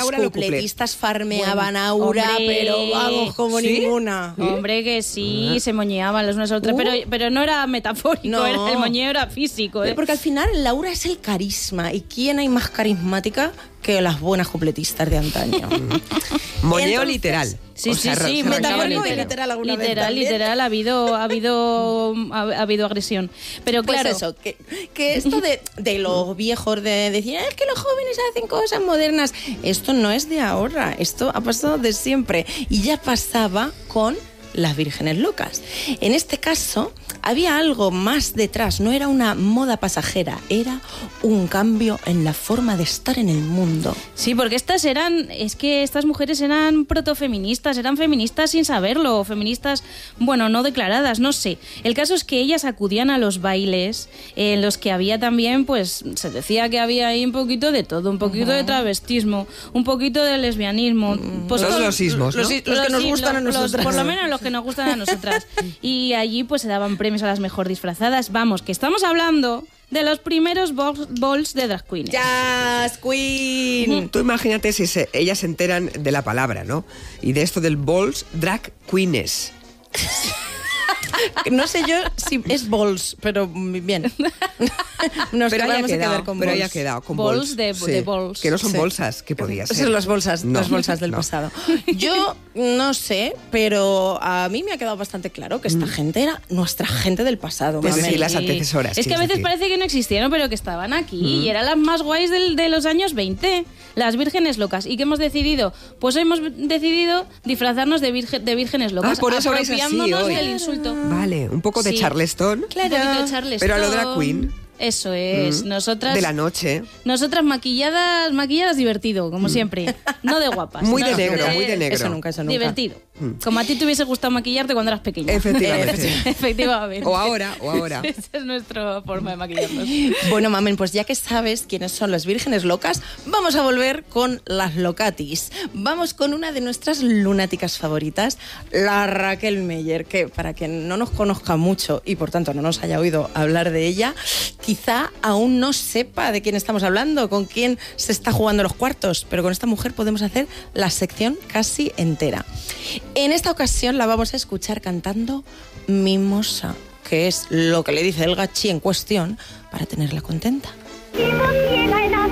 Aura lo cupletistas farmeaban a Aura, pero vamos, como ninguna. Hombre, que sí, se moñeaban las unas a otras, pero no era metafórico, No. el moñeo era físico. Porque al final Laura es el carisma. ¿Y quién hay más carismática que las buenas cupletistas de antaño? Moñeo Entonces, literal. Sí, O sí, sea, sí, se metafórico arrancaba y el literal alguna vez también. literal, ha habido agresión. Pero Pues claro, eso, que esto de los viejos, de decir, es que los jóvenes hacen cosas modernas, esto no es de ahora, esto ha pasado de siempre. Y ya pasaba con las vírgenes locas. En este caso, había algo más detrás, no era una moda pasajera, era un cambio en la forma de estar en el mundo. sí, porque estas mujeres eran protofeministas, eran feministas sin saberlo, feministas, bueno, no declaradas, no sé. El caso es que ellas acudían a los bailes en los que había también, pues, se decía que había ahí un poquito de todo, un poquito de travestismo, un poquito de lesbianismo. Pues Todos los ismos, ¿no? Los que nos gustan a nosotras. por lo menos los que nos gustan a nosotras. Y allí pues se daban premios a las mejor disfrazadas. Vamos, que estamos hablando de los primeros balls de drag queens. Jazz Queen. Tú imagínate si ellas se enteran de la palabra, ¿no? Y de esto del balls, drag queens. No sé yo si es balls, pero bien. Pero haya quedado, con pero balls. haya quedado con Balls balls. de balls. Que no son Sí. bolsas, que podía ser. Esas son las bolsas, No, las bolsas del no. pasado. Yo no sé, pero a mí me ha quedado bastante claro que esta gente era nuestra gente del pasado. Es Mamel. decir, las antecesoras. Es que a veces decir. parece que no existieron, pero que estaban aquí y eran las más guays de los años 20, las vírgenes locas. ¿Y qué hemos decidido? Pues hemos decidido disfrazarnos de vírgenes locas, por eso vais así apropiándonos hoy. del insulto. Vale, un poco de Sí. Charleston. Claro. Un poquito de Charleston. Pero a lo drag queen. Eso es, nosotras... De la noche. Nosotras maquilladas divertido, como siempre. No de guapas. Muy no, de negro, de- muy de negro. Eso nunca. Divertido. Como a ti te hubiese gustado maquillarte cuando eras pequeña. Efectivamente. Efectivamente. O ahora. Esa es nuestra forma de maquillarnos. Bueno, Mamen, pues ya que sabes quiénes son las vírgenes locas, vamos a volver con las locatis. Vamos con una de nuestras lunáticas favoritas, la Raquel Meyer, que para quien no nos conozca mucho y por tanto no nos haya oído hablar de ella, quizá aún no sepa de quién estamos hablando, con quién se está jugando los cuartos, pero con esta mujer podemos hacer la sección casi entera. En esta ocasión la vamos a escuchar cantando Mimosa, que es lo que le dice el gachi en cuestión para tenerla contenta. Sigo ciega en